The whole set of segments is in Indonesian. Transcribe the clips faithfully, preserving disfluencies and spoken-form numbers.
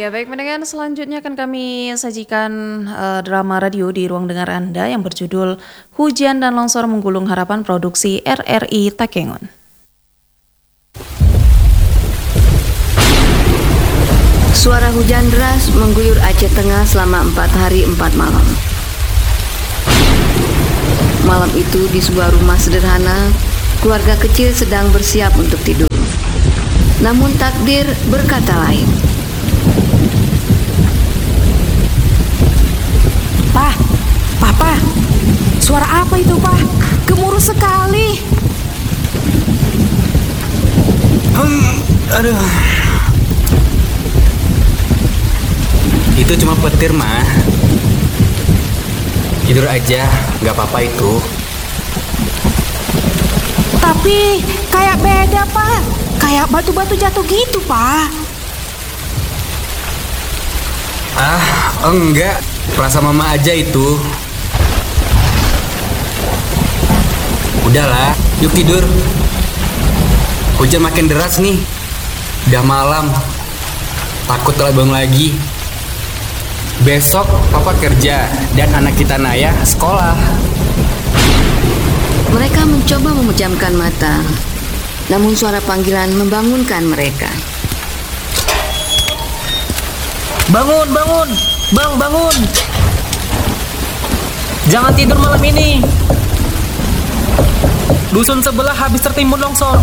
Ya baik pendengar, selanjutnya akan kami sajikan eh, drama radio di ruang dengar Anda yang berjudul Hujan dan Longsor Menggulung Harapan, produksi R R I Takengon. Suara hujan deras mengguyur Aceh Tengah selama empat hari empat malam. Malam itu di sebuah rumah sederhana, keluarga kecil sedang bersiap untuk tidur. Namun takdir berkata lain. Pa, Papa, suara apa itu, Pa? Gemuruh sekali. Hmm, aduh. Itu cuma petir, mah. Tidur aja, nggak apa-apa itu. Tapi kayak beda, Pa. Kayak batu-batu jatuh gitu, Pa. Ah, enggak. Perasaan mama aja itu. Udahlah, yuk tidur. Hujan makin deras nih. Udah malam. Takut telat bangun lagi. Besok papa kerja dan anak kita Naya sekolah. Mereka mencoba memejamkan mata, namun suara panggilan membangunkan mereka. Bangun, bangun, bang, bangun. Jangan tidur malam ini. Dusun sebelah habis tertimbun longsor.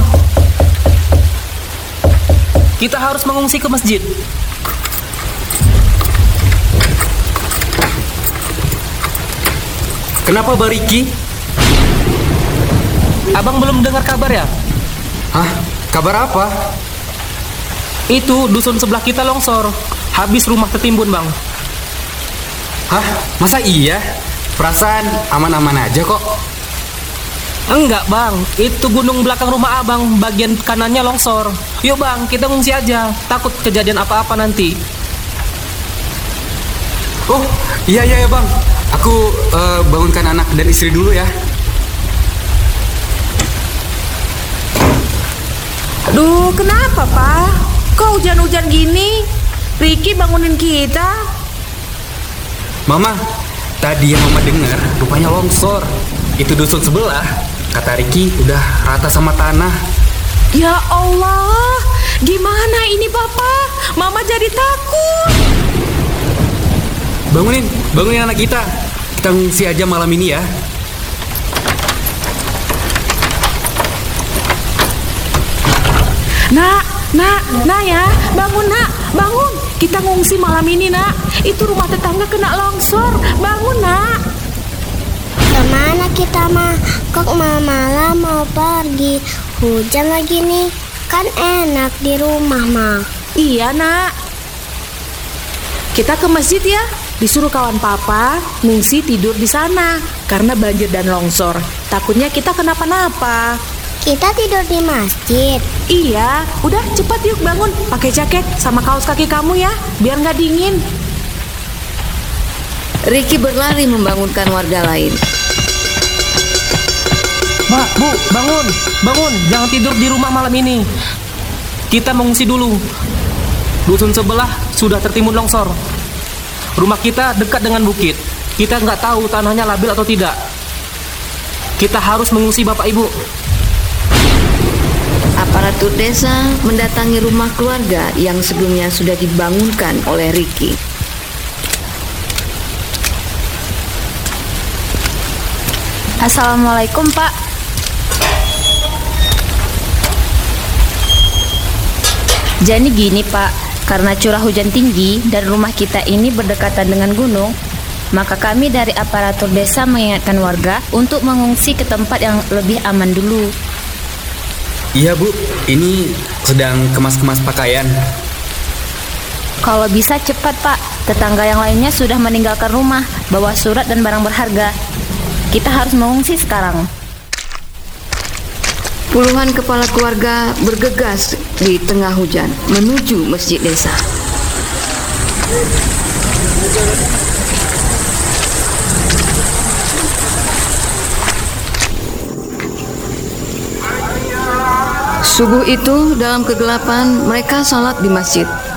Kita harus mengungsi ke masjid. Kenapa Bariki? Abang belum dengar kabar ya? Hah? Kabar apa? Itu dusun sebelah kita longsor. Habis rumah tertimbun, bang. Hah? Masa iya? Perasaan aman-aman aja kok. Enggak, bang. Itu gunung belakang rumah abang, bagian kanannya longsor. Yuk, bang, kita ngungsi aja. Takut kejadian apa-apa nanti. Oh, iya iya ya bang. Aku uh, bangunkan anak dan istri dulu ya. Aduh, kenapa, Pa? Kok hujan-hujan gini? Ricky bangunin kita. Mama, tadi yang mama dengar rupanya longsor. Itu dusun sebelah. Kata Ricky udah rata sama tanah. Ya Allah, gimana ini, Papa? Mama jadi takut. Bangunin, bangunin anak kita. Kita ngungsi aja malam ini ya. Nak, nak, nak ya, bangun nak, bangun. Kita ngungsi malam ini nak. Itu rumah tetangga kena longsor. Bangun nak. Kemana kita mah? Kok malam mau pergi? Hujan lagi nih. Kan enak di rumah mah. Iya nak. Kita ke masjid ya. Disuruh kawan papa ngungsi tidur di sana karena banjir dan longsor. Takutnya kita kenapa-napa. Kita tidur di masjid. Iya, udah cepat yuk bangun. Pakai jaket sama kaos kaki kamu ya, biar nggak dingin. Ricky berlari membangunkan warga lain. Mbak, Bu, bangun, bangun. Jangan tidur di rumah malam ini. Kita mengungsi dulu. Dusun sebelah sudah tertimbun longsor. Rumah kita dekat dengan bukit. Kita nggak tahu tanahnya labil atau tidak. Kita harus mengungsi Bapak Ibu. Aparatur desa mendatangi rumah keluarga yang sebelumnya sudah dibangunkan oleh Ricky. Assalamualaikum, Pak. Jadi gini, Pak, karena curah hujan tinggi dan rumah kita ini berdekatan dengan gunung, maka kami dari aparatur desa mengingatkan warga untuk mengungsi ke tempat yang lebih aman dulu. Iya Bu, ini sedang kemas-kemas pakaian. Kalau bisa cepat, Pak. Tetangga yang lainnya sudah meninggalkan rumah, bawa surat dan barang berharga. Kita harus mengungsi sekarang. Puluhan kepala keluarga bergegas di tengah hujan menuju masjid desa. Subuh itu dalam kegelapan mereka salat di masjid.